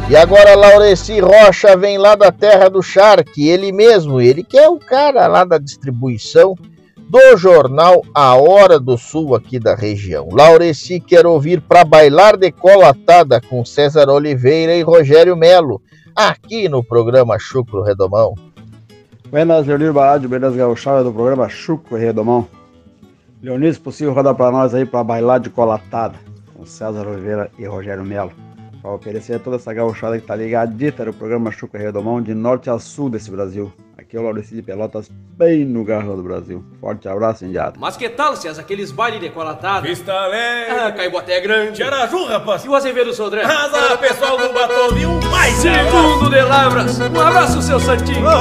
E agora Laureci Rocha vem lá da terra do charque, ele mesmo, ele que é o cara lá da distribuição do jornal A Hora do Sul aqui da região. Laureci quer ouvir Pra Bailar de Colatada com César Oliveira e Rogério Melo, aqui no programa Chucro Redomão. Buenas, Leonir Baádio, buenas gauchada do programa Chucro Redomão. Leonir, se possível, roda pra nós aí Pra Bailar de Colatada com César Oliveira e Rogério Melo. Para oferecer a toda essa gauchada que tá ligadita no programa Chucro Redomão de norte a sul desse Brasil. Aqui é o Laureci de Pelotas, bem no garro do Brasil. Forte abraço, indiado. Mas que tal, César, aqueles bailes de colatada? Vista Alegre. Caiboté é grande. Araju, rapaz. E o Azevedo Sodré? Pessoal do Batovinho, mais Segundo de Lavras. Um abraço, seu Santinho.